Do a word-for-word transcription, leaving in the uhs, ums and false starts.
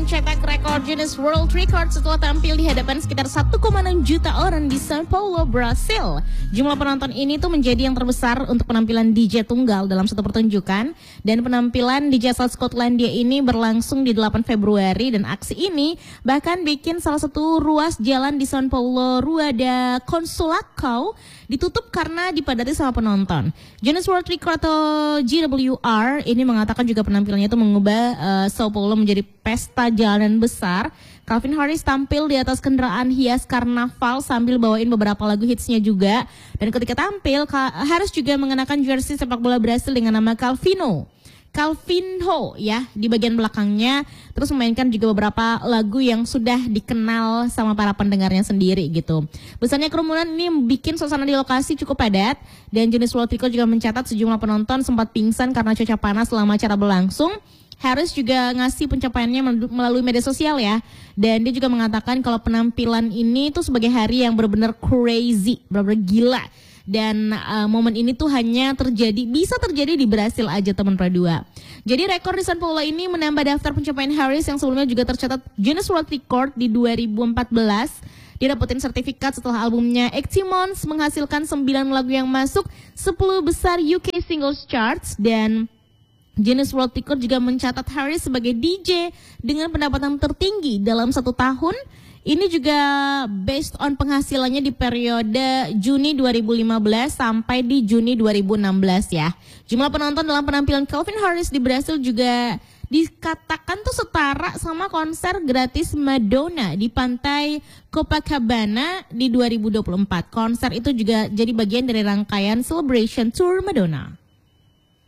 mencetak rekor Guinness World Record setelah tampil di hadapan sekitar satu koma enam juta orang di São Paulo, Brasil. Jumlah penonton ini tuh menjadi yang terbesar untuk penampilan D J tunggal dalam satu pertunjukan. Dan penampilan D J asal Skotlandia ini berlangsung di delapan Februari dan aksi ini bahkan bikin salah satu ruas jalan di São Paulo, Rua da Consolação, ditutup karena dipadati sama penonton. Guinness World Record atau G W R ini mengatakan juga penampilannya itu mengubah uh, São Paulo menjadi pesta jalanan besar. Calvin Harris tampil di atas kendaraan hias karnaval sambil bawain beberapa lagu hitsnya juga. Dan ketika tampil, Harris juga mengenakan jersey sepak bola Brasil dengan nama Calvino. Calvinho ya di bagian belakangnya, terus memainkan juga beberapa lagu yang sudah dikenal sama para pendengarnya sendiri gitu. Besarnya kerumunan ini bikin suasana di lokasi cukup padat dan Guinness World Record juga mencatat sejumlah penonton sempat pingsan karena cuaca panas selama acara berlangsung. Harris juga ngasih pencapaiannya melalui media sosial ya, dan dia juga mengatakan kalau penampilan ini tuh sebagai hari yang benar-benar crazy, benar-benar gila. Dan uh, momen ini tuh hanya terjadi, bisa terjadi di Brasil aja teman Pradua. Jadi rekor di São Paulo ini menambah daftar pencapaian Harris yang sebelumnya juga tercatat Guinness World Record di dua ribu empat belas. Dia dapetin sertifikat setelah albumnya eighteen Months menghasilkan sembilan lagu yang masuk sepuluh besar U K Singles Charts. Dan Guinness World Record juga mencatat Harris sebagai D J dengan pendapatan tertinggi dalam satu tahun. Ini juga based on penghasilannya di periode Juni dua ribu lima belas sampai di Juni dua ribu enam belas ya. Jumlah penonton dalam penampilan Calvin Harris di Brasil juga dikatakan tuh setara sama konser gratis Madonna di pantai Copacabana di dua ribu dua puluh empat. Konser itu juga jadi bagian dari rangkaian Celebration Tour Madonna.